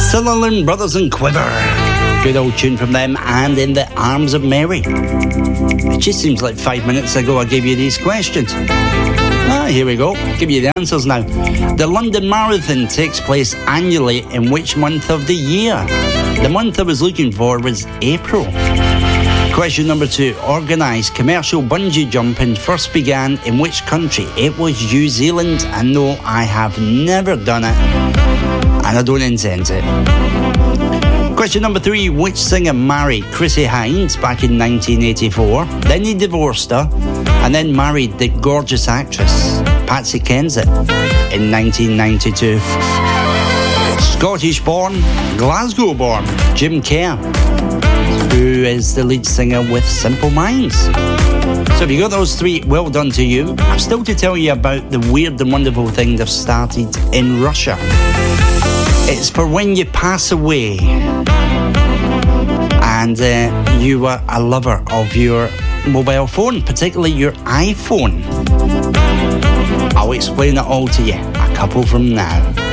Sutherland Brothers and Quiver. Good old tune from them, and In the Arms of Mary. It just seems like 5 minutes ago I gave you these questions. Here we go. Give you the answers now. The London Marathon takes place annually in which month of the year? The month I was looking for was April. Question number 2. Organised commercial bungee jumping first began in which country? It was New Zealand, and no, I have never done it, and I don't intend to. Question number 3. Which singer married Chrissie Hynde back in 1984? Then he divorced her, and then married the gorgeous actress Patsy Kensit in 1992. Scottish-born, Glasgow-born Jim Kerr, who is the lead singer with Simple Minds. So if you got those 3, well done to you. I'm still to tell you about the weird and wonderful thing they've started in Russia. It's for when you pass away and you were a lover of your mobile phone, particularly your iPhone. I'll explain it all to you a couple from now.